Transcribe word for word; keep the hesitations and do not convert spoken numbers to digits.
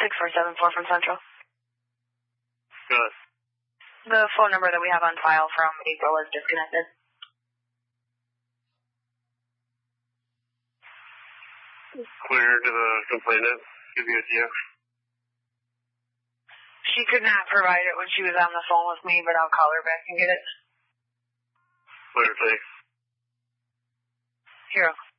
six four seven four from Central. Good. The phone number that we have on file from April is disconnected. Where did the complainant give you a D X? She could not provide it when she was on the phone with me, but I'll call her back and get it. Where, thanks. Here.